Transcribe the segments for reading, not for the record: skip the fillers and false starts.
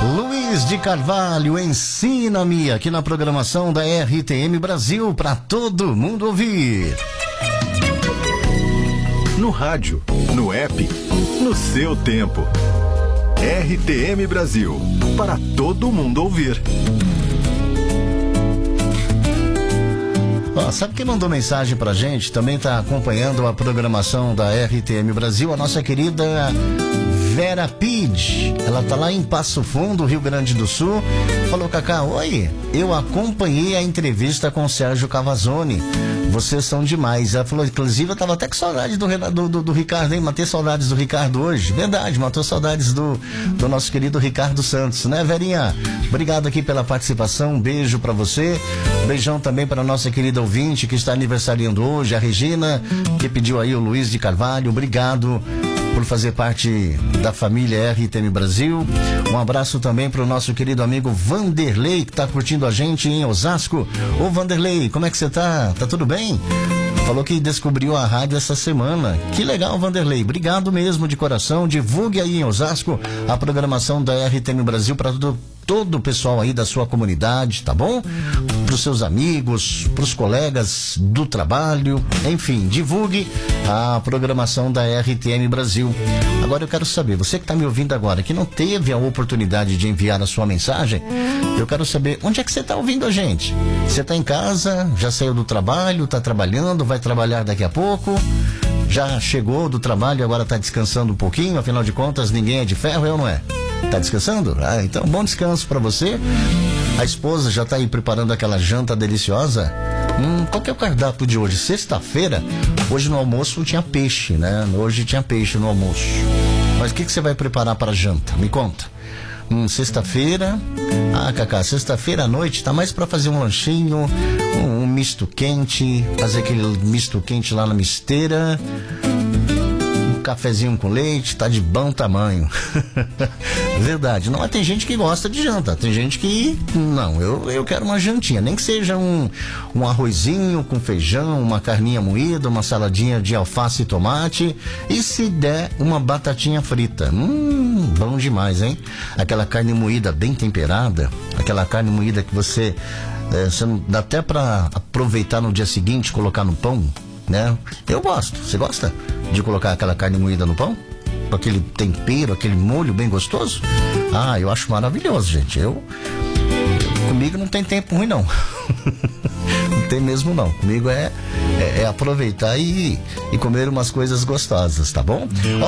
Luiz de Carvalho, ensina-me, aqui na programação da RTM Brasil, para todo mundo ouvir. No rádio, no app, no seu tempo. RTM Brasil, para todo mundo ouvir. Sabe quem mandou mensagem pra gente? Também tá acompanhando a programação da RTM Brasil, a nossa querida Vera Pide. Ela tá lá em Passo Fundo, Rio Grande do Sul. Falou: Cacá, oi, eu acompanhei a entrevista com o Sérgio Cavazzoni. Vocês são demais. Ela falou, inclusive, eu tava até com saudade do Ricardo, hein? Matei saudades do Ricardo hoje. Verdade, matou saudades do nosso querido Ricardo Santos, né, Verinha? Obrigado aqui pela participação, um beijo pra você. Um beijão também para nossa querida ouvinte que está aniversariando hoje, a Regina, que pediu aí o Luiz de Carvalho. Obrigado por fazer parte da família RTM Brasil. Um abraço também para o nosso querido amigo Vanderlei, que está curtindo a gente em Osasco. Ô Vanderlei, como é que você tá? Tá tudo bem? Falou que descobriu a rádio essa semana. Que legal, Vanderlei. Obrigado mesmo de coração. Divulgue aí em Osasco a programação da RTM Brasil para todo o pessoal aí da sua comunidade, tá bom? Para os seus amigos, para os colegas do trabalho, enfim, divulgue a programação da RTM Brasil. Agora eu quero saber, você que está me ouvindo agora, que não teve a oportunidade de enviar a sua mensagem, eu quero saber onde é que você está ouvindo a gente. Você está em casa, já saiu do trabalho, está trabalhando, vai trabalhar daqui a pouco, já chegou do trabalho, agora está descansando um pouquinho, afinal de contas ninguém é de ferro, eu não é? Tá descansando? Ah, então bom descanso pra você. A esposa já tá aí preparando aquela janta deliciosa. Qual que é o cardápio de hoje? Sexta-feira, hoje no almoço tinha peixe, né? Hoje tinha peixe no almoço. Mas o que você vai preparar pra janta? Me conta. Sexta-feira. Cacá, sexta-feira à noite tá mais pra fazer um lanchinho, um misto quente, fazer aquele misto quente lá na misteira. Cafezinho com leite, tá de bom tamanho. Verdade, não, mas tem gente que gosta de janta, tem gente que não, eu quero uma jantinha, nem que seja um arrozinho com feijão, uma carninha moída, uma saladinha de alface e tomate, e se der uma batatinha frita, bom demais, hein? Aquela carne moída bem temperada, aquela carne moída que você não dá até pra aproveitar no dia seguinte, colocar no pão, né? Eu gosto. Você gosta de colocar aquela carne moída no pão? Com aquele tempero, aquele molho bem gostoso? Eu acho maravilhoso, gente. Comigo não tem tempo ruim, não. Não tem mesmo, não. Comigo é aproveitar e comer umas coisas gostosas, tá bom?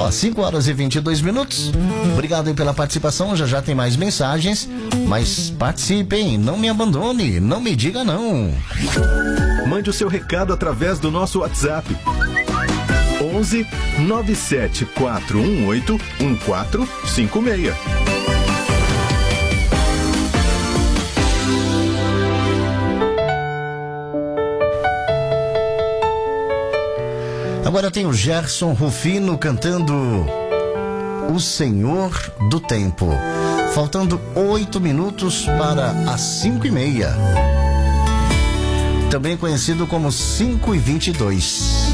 5h22. Obrigado aí pela participação. Já tem mais mensagens, mas participem, não me abandone, não me diga não. Mande o seu recado através do nosso WhatsApp 11 97 418 1456. Agora tem o Gerson Rufino cantando O Senhor do Tempo. Faltando 8 minutos para as 5h30. Também conhecido como 5h22.